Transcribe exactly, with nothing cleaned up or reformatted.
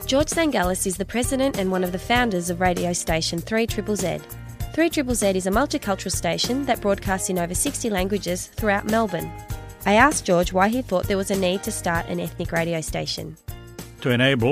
George Zangalis is the president and one of the founders of radio station three Z Z Z. three Z Z Z is a multicultural station that broadcasts in over sixty languages throughout Melbourne. I asked George why he thought there was a need to start an ethnic radio station. To enable